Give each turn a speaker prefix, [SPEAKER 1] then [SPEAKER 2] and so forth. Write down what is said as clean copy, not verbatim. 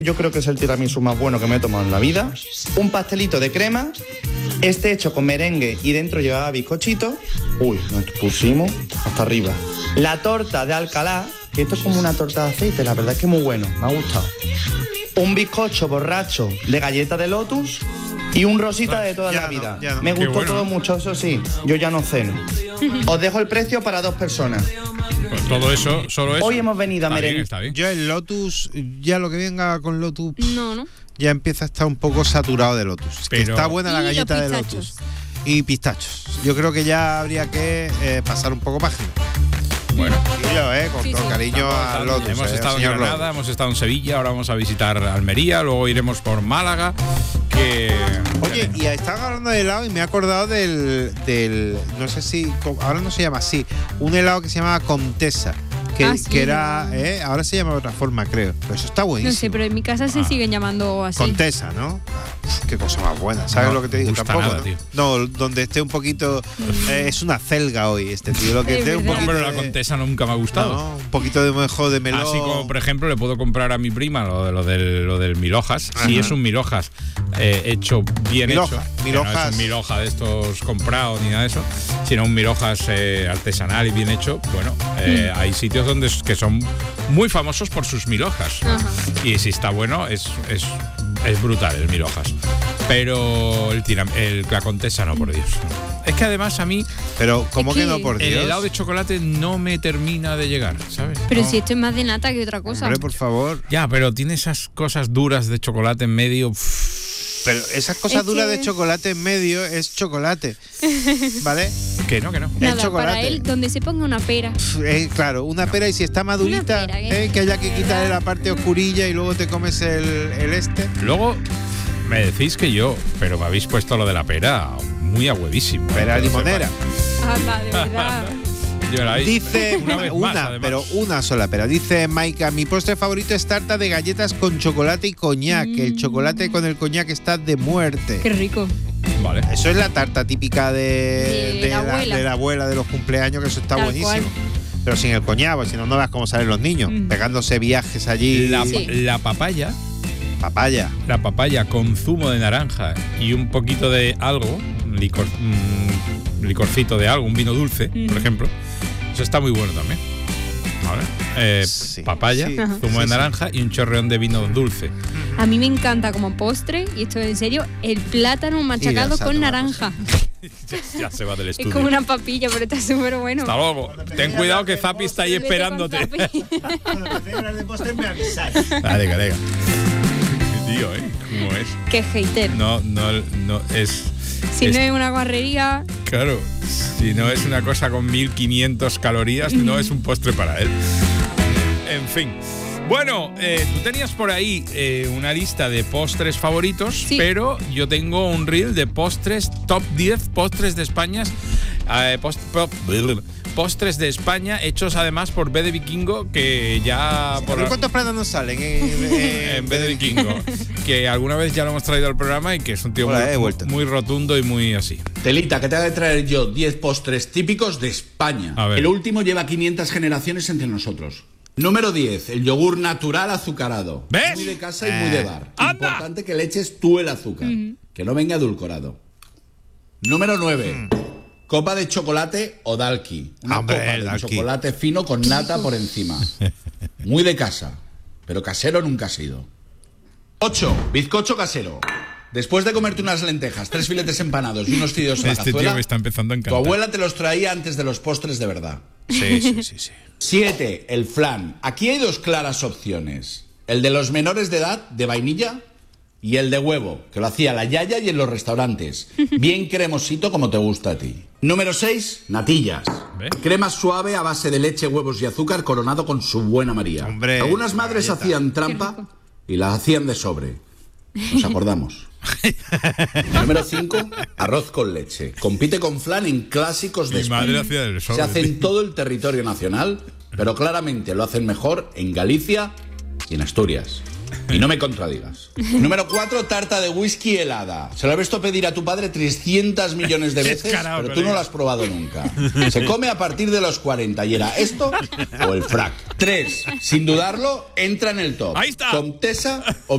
[SPEAKER 1] Yo creo que es el tiramisú más bueno que me he tomado en la vida. Un pastelito de crema, hecho con merengue y dentro llevaba bizcochito. Uy, nos pusimos hasta arriba. La torta de Alcalá, que esto es como una torta de aceite, la verdad es que es muy bueno, me ha gustado. Un bizcocho borracho de galleta de Lotus y un rosita de toda la vida. No. Me gustó todo mucho, eso sí, yo ya no ceno. Os dejo el precio para 2 personas.
[SPEAKER 2] Pues todo eso, solo eso.
[SPEAKER 1] Hoy hemos venido a merengue.
[SPEAKER 2] Está bien.
[SPEAKER 3] Yo el Lotus, ya lo que venga con Lotus,
[SPEAKER 4] no.
[SPEAKER 3] Ya empieza a estar un poco saturado de Lotus.
[SPEAKER 2] Pero...
[SPEAKER 3] que está buena la galleta de Lotus. Y pistachos. Yo creo que ya habría que pasar un poco página.
[SPEAKER 2] Bueno,
[SPEAKER 3] con todo cariño a Lotus.
[SPEAKER 2] Hemos estado en Granada, hemos estado en Sevilla, ahora vamos a visitar Almería, luego iremos por Málaga.
[SPEAKER 3] Oye, y estaban hablando de helado y me he acordado del no sé si ahora no se llama así, un helado que se llamaba Contessa, que era, ahora se llama de otra forma, creo, pero eso está buenísimo.
[SPEAKER 4] No sé, pero en mi casa se siguen llamando así.
[SPEAKER 3] Contessa, ¿no? Qué cosa más buena, ¿sabes lo que te digo?
[SPEAKER 2] Tampoco,
[SPEAKER 3] nada, tío. No, donde esté un poquito es una celga hoy este tío, lo que esté un poquito.
[SPEAKER 2] Pero la Contessa nunca me ha gustado.
[SPEAKER 3] No, un poquito de mejor de melón.
[SPEAKER 2] Así como, por ejemplo, le puedo comprar a mi prima lo del mil hojas. Si es un mil hojas hecho bien hecho. No es un mil hoja de estos comprados ni nada de eso, sino un mil hojas artesanal y bien hecho. Bueno, hay sitios que son muy famosos por sus mil hojas. Y si está bueno, es brutal el mil hojas. Pero la Contessa no, por Dios. Es que además a mí...
[SPEAKER 3] Pero, ¿cómo que no, por Dios?
[SPEAKER 2] El helado de chocolate no me termina de llegar, ¿sabes?
[SPEAKER 4] Pero
[SPEAKER 2] no.
[SPEAKER 4] si esto es más de nata que otra cosa.
[SPEAKER 3] Hombre, por favor.
[SPEAKER 2] Ya, pero tiene esas cosas duras de chocolate en medio...
[SPEAKER 3] Pero esas cosas duras de chocolate en medio es chocolate, ¿vale?
[SPEAKER 2] Que no.
[SPEAKER 4] Nada,
[SPEAKER 3] es chocolate.
[SPEAKER 4] para él, donde se ponga una pera.
[SPEAKER 3] Claro, una pera, y si está madurita, que haya que quitarle la parte oscurilla y luego te comes el este.
[SPEAKER 2] Luego me decís que pero me habéis puesto lo de la pera muy a huevísimo.
[SPEAKER 3] Pera limonera.
[SPEAKER 4] De verdad.
[SPEAKER 3] Dice una sola pera. Dice Maika, mi postre favorito es tarta de galletas con chocolate y coñac. El chocolate con el coñac está de muerte.
[SPEAKER 4] Qué rico.
[SPEAKER 2] Vale.
[SPEAKER 3] Eso es la tarta típica de la abuela de los cumpleaños, que eso está buenísimo. Cual. Pero sin el coñac, porque si no, no veas cómo salen los niños, pegándose viajes allí.
[SPEAKER 2] La papaya. La papaya con zumo de naranja y un poquito de algo, licorcito de algo, un vino dulce, por ejemplo. Eso está muy bueno también. ¿Vale? Papaya, zumo de naranja y un chorreón de vino dulce.
[SPEAKER 4] A mí me encanta como postre, y esto es en serio, el plátano machacado con naranja.
[SPEAKER 2] Ya se va del estudio.
[SPEAKER 4] Es como una papilla, pero está súper bueno.
[SPEAKER 2] Hasta luego. Ten cuidado que Zapi está ahí esperándote. Dale. Tío, ¿cómo es?
[SPEAKER 4] Qué hater.
[SPEAKER 2] No es...
[SPEAKER 4] Si no es una guarrería...
[SPEAKER 2] Claro, si no es una cosa con 1500 calorías, no es un postre para él. En fin. Bueno, tú tenías por ahí una lista de postres favoritos, pero yo tengo un reel de postres, top 10 postres de España, postres de España hechos además por B de Vikingo, que ya...
[SPEAKER 3] ¿Cuántos platos nos salen
[SPEAKER 2] en B de Vikingo? Que alguna vez ya lo hemos traído al programa y que es un tío muy rotundo y muy así.
[SPEAKER 5] Telita, que te voy a traer yo 10 postres típicos de España. El último lleva 500 generaciones entre nosotros. Número 10, el yogur natural azucarado.
[SPEAKER 2] ¿Ves?
[SPEAKER 5] Muy de casa y muy de bar.
[SPEAKER 2] ¡Anda!
[SPEAKER 5] Importante que le eches tú el azúcar, que no venga edulcorado. Número 9, copa de chocolate o dalki. Una copa de chocolate fino con nata por encima. Muy de casa, pero casero nunca ha sido. 8, bizcocho casero. Después de comerte unas lentejas, 3 filetes empanados y unos fideos en la cazuela,
[SPEAKER 2] tío me está empezando a encantar.
[SPEAKER 5] Tu abuela te los traía antes de los postres de verdad.
[SPEAKER 3] Sí.
[SPEAKER 5] 7, el flan. Aquí hay 2 claras opciones. El de los menores de edad, de vainilla, y el de huevo, que lo hacía la yaya y en los restaurantes. Bien cremosito como te gusta a ti. Número 6, natillas. Crema suave a base de leche, huevos y azúcar, coronado con su buena María.
[SPEAKER 3] Hombre,
[SPEAKER 5] algunas madres hacían trampa y la hacían de sobre. Nos acordamos. Número 5, arroz con leche. Compite con flan en clásicos de España.
[SPEAKER 2] Mi madre hacía del sobre.
[SPEAKER 5] Se hace en todo el territorio nacional, pero claramente lo hacen mejor en Galicia y en Asturias. Y no me contradigas. Número 4, tarta de whisky helada. Se lo has visto pedir a tu padre 300 millones de veces, pero tú no lo has probado nunca. Se come a partir de los 40 y era esto o el frac. 3, sin dudarlo, entra en el top.
[SPEAKER 2] Ahí está.
[SPEAKER 5] Contessa o